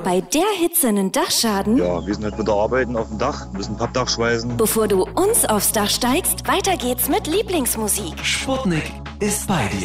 bei der Hitze einen Dachschaden? Ja, wir sind halt mit der Arbeiten auf dem Dach, müssen Pappdach schweißen. Bevor du uns aufs Dach steigst, weiter geht's mit Lieblingsmusik. Sputnik ist bei dir.